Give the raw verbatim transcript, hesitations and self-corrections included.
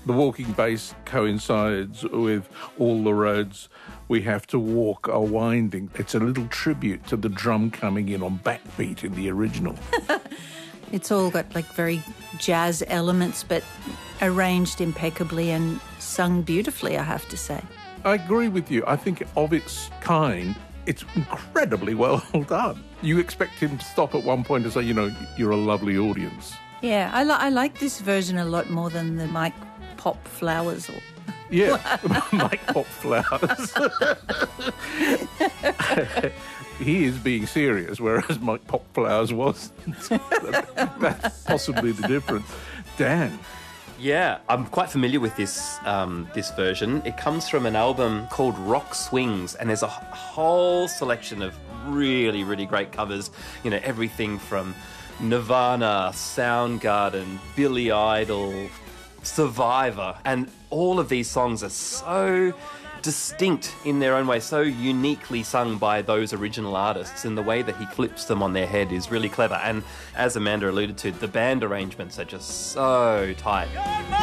The walking bass coincides with All the Roads We Have to Walk Are Winding. It's a little tribute to the drum coming in on backbeat in the original. It's all got like very jazz elements, but arranged impeccably and sung beautifully, I have to say. I agree with you. I think of its kind, it's incredibly well done. You expect him to stop at one point and say, you know, you're a lovely audience. Yeah, I, li- I like this version a lot more than the Mike Pop Flowers. Or Yeah, Mike Pop Flowers. He is being serious, whereas Mike Pop Flowers wasn't. That's possibly the difference. Dan. Yeah, I'm quite familiar with this um, this version. It comes from an album called Rock Swings, and there's a whole selection of really, really great covers. You know, everything from Nirvana, Soundgarden, Billy Idol, Survivor, and all of these songs are so distinct in their own way, so uniquely sung by those original artists, and the way that he flips them on their head is really clever. And as Amanda alluded to, the band arrangements are just so tight.